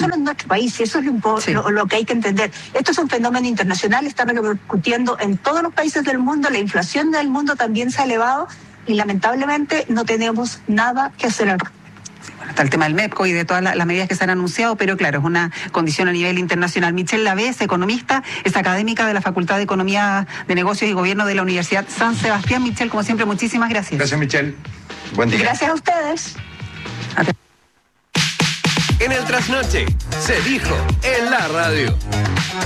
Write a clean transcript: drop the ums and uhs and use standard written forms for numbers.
solo en nuestro país, y eso es lo que hay que entender. Esto es un fenómeno internacional, está repercutiendo en todos los países del mundo, la inflación del mundo también se ha elevado y lamentablemente no tenemos nada que hacer al respecto. Está el tema del MEPCO y de todas las medidas que se han anunciado, pero claro, es una condición a nivel internacional. Michelle Lavés, economista, es académica de la Facultad de Economía de Negocios y Gobierno de la Universidad San Sebastián. Michelle, como siempre, muchísimas gracias. Gracias, Michelle. Buen día. Gracias a ustedes. En el Trasnoche se dijo en la radio.